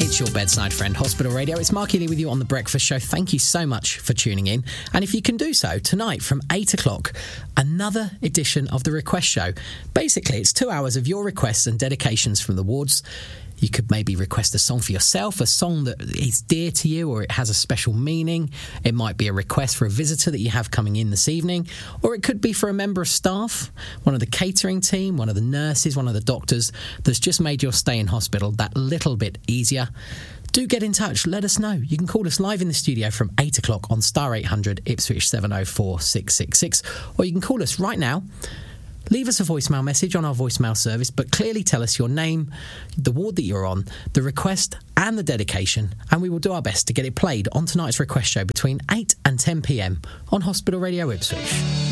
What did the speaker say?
It's your bedside friend, Hospital Radio. It's Mark Ely with you on The Breakfast Show. Thank you so much for tuning in. And if you can do so, tonight from 8 o'clock, another edition of The Request Show. Basically, it's 2 hours of your requests and dedications from the wards. You could maybe request a song for yourself, a song that is dear to you or it has a special meaning. It might be a request for a visitor that you have coming in this evening, or it could be for a member of staff, one of the catering team, one of the nurses, one of the doctors that's just made your stay in hospital that little bit easier. Do get in touch. Let us know. You can call us live in the studio from 8 o'clock on star 800 Ipswich 704 666, or you can call us right now. Leave us a voicemail message on our voicemail service, but clearly tell us your name, the ward that you're on, the request and the dedication, and we will do our best to get it played on tonight's Request Show between 8 and 10 p.m. on Hospital Radio Ipswich.